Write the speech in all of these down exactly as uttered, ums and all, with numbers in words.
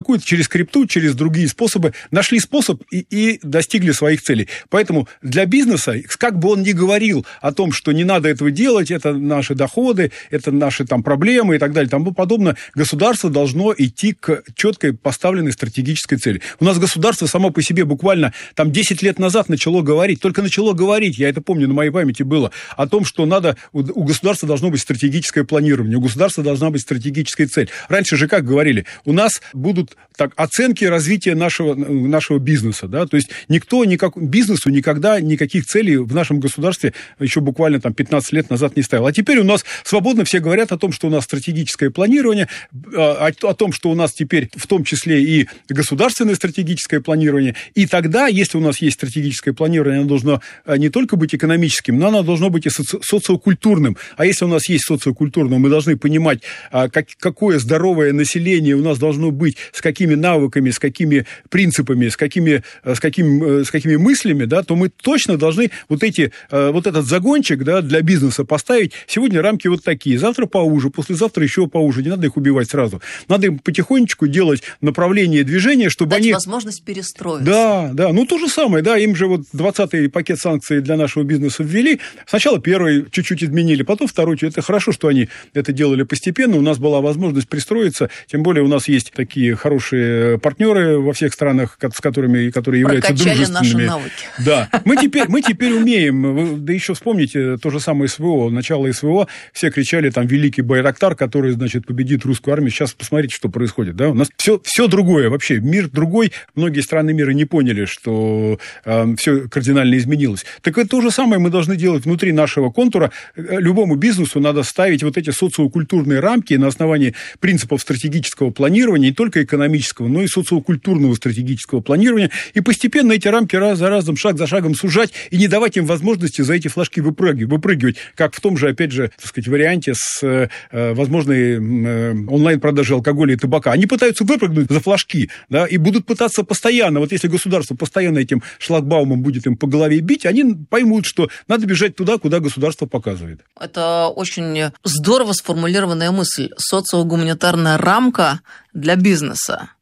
какую-то, через крипту, через другие способы, нашли способ и, и достигли своих целей. Поэтому для бизнеса, как бы он ни говорил о том, что не надо этого делать, это наши доходы, это наши там проблемы и так далее, тому подобное, государство должно идти к четкой поставленной стратегической цели. У нас государство само по себе буквально там десять лет назад начало говорить, только начало говорить, я это помню, на моей памяти было, о том, что надо, у, у государства должно быть стратегическое планирование, у государства должна быть стратегическая цель. Раньше же как говорили, у нас будут так, оценки развития нашего, нашего бизнеса, да, то есть никто, никак, бизнесу никогда никаких целей в нашем государстве еще буквально там пятнадцать лет назад не ставил. А теперь у нас свободно все говорят о том, что у нас стратегическое планирование, о, о том, что у нас теперь в том числе и государственное стратегическое планирование, и тогда, если у нас есть стратегическое планирование, оно должно не только быть экономическим, но оно должно быть и соци- социокультурным. А если у нас есть социокультурное, мы должны понимать, как, какое здоровое население у нас должно быть, с какими навыками, с какими принципами, с какими, с какими, с какими мыслями, да, то мы точно должны вот, эти, вот этот загончик, да, для бизнеса поставить. Сегодня рамки вот такие, завтра поуже, послезавтра еще поуже. Не надо их убивать сразу. Надо им потихонечку делать направление движения, чтобы дать они... возможность перестроиться. Да, да. Ну, то же самое, да. Им же вот двадцатый пакет санкций для нашего бизнеса ввели. Сначала первый чуть-чуть изменили, потом второй. Это хорошо, что они это делали постепенно. У нас была возможность пристроиться. Тем более у нас есть такие хорошие партнеры во всех странах, с которыми, которые являются Прокачали дружественными. наши навыки. Да. Мы теперь, мы теперь умеем. Да еще вспомните то же самое СВО. Начало СВО. Все кричали там «Великий Байрактар», который, значит, победит русскую армию. Сейчас посмотрите, что происходит. Да? У нас все, все другое вообще. Мир другой. Многие страны мира не поняли, что э, все кардинально изменилось. Так это то же самое мы должны делать внутри нашего контура. Любому бизнесу надо ставить вот эти социокультурные рамки на основании принципов стратегического планирования, не только экономического, но и социокультурного стратегического планирования. И постепенно эти рамки раз за разом, шаг за шагом сужать и не давать им возможности за эти флажки выпрыгивать, выпрыгивать как в том же, опять же, так сказать, варианте с э, возможной э, онлайн-продажей алкоголя и табака. Они пытаются выпрыгнуть за флажки, да, и будут пытаться постоянно. Вот если государство постоянно этим шлагбаумом будет им по голове бить, они поймут, что надо бежать туда, куда государство показывает. Это очень здорово сформулированная мысль. Социогуманитарная рамка для бизнеса.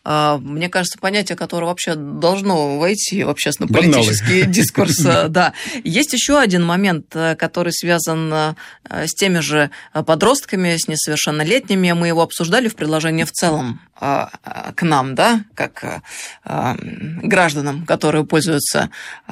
Мне кажется, понятие, которое вообще должно войти в общественно-политический дискурс. Да. Есть еще один момент, который связан с теми же подростками, с несовершеннолетними. Мы его обсуждали в предложении в целом к нам, да, как гражданам, которые пользуются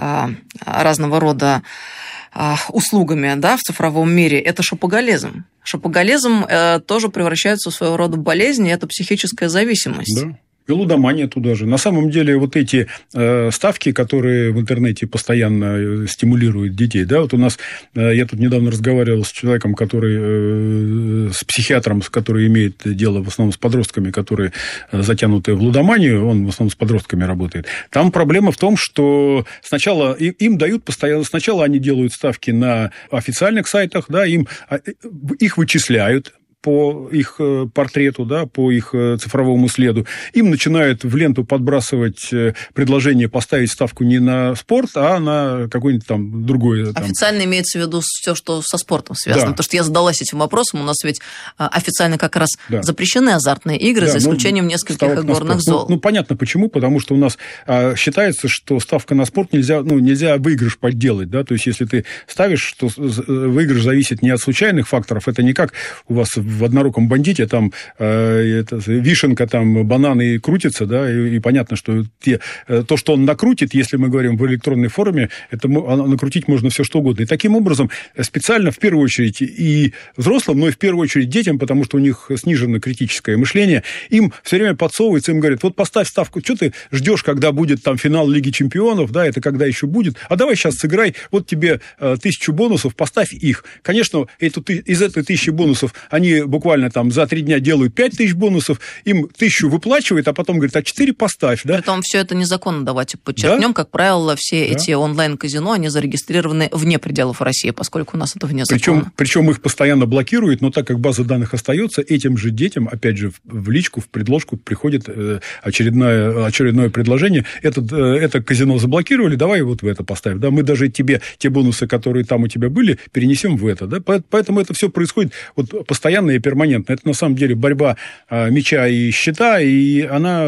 разного рода услугами, да, в цифровом мире. Это шопоголизм. Шопоголизм тоже превращается в своего рода болезнь, и это психическая зависимость. Да. И лудомания туда же. На самом деле, вот эти э, ставки, которые в интернете постоянно стимулируют детей, да, вот у нас, э, я тут недавно разговаривал с человеком, который, э, с психиатром, который имеет дело в основном с подростками, которые затянуты в лудоманию, он в основном с подростками работает. Там проблема в том, что сначала им дают постоянно, сначала они делают ставки на официальных сайтах, да, им, их вычисляют по их портрету, да, по их цифровому следу. Им начинают в ленту подбрасывать предложение поставить ставку не на спорт, а на какое-нибудь там другое. Там... Официально имеется в виду все, что со спортом связано. Да. Потому что я задалась этим вопросом. У нас ведь официально как раз да. запрещены азартные игры, да, за исключением ну, нескольких игорных зол. Ну, ну, понятно почему. Потому что у нас а, считается, что ставка на спорт нельзя, ну, нельзя выигрыш подделать. Да? То есть, если ты ставишь, что выигрыш зависит не от случайных факторов, это не как у вас в «Одноруком бандите», там э, это, вишенка, там бананы крутятся, да, и, и понятно, что те, то, что он накрутит, если мы говорим в электронной форме, это накрутить можно все что угодно. И таким образом специально, в первую очередь, и взрослым, но и в первую очередь детям, потому что у них снижено критическое мышление, им все время подсовывается, им говорят, вот поставь ставку, что ты ждешь, когда будет там финал Лиги Чемпионов, да, это когда еще будет, а давай сейчас сыграй, вот тебе э, тысячу бонусов, поставь их. Конечно, эту, из этой тысячи бонусов они буквально там за три дня делают пять тысяч бонусов, им тысячу выплачивают, а потом говорят, а четыре поставь. Да? Притом все это незаконно, давайте подчеркнем. Да? Как правило, все да? эти онлайн-казино, они зарегистрированы вне пределов России, поскольку у нас это вне закона. Причем, причем их постоянно блокируют, но так как база данных остается, этим же детям, опять же, в личку, в предложку приходит очередное, очередное предложение. Это, это казино заблокировали, давай вот в это поставим. Да? Мы даже тебе те бонусы, которые там у тебя были, перенесем в это. Да? Поэтому это все происходит вот постоянно и перманентно. Это на самом деле борьба мяча и щита, и она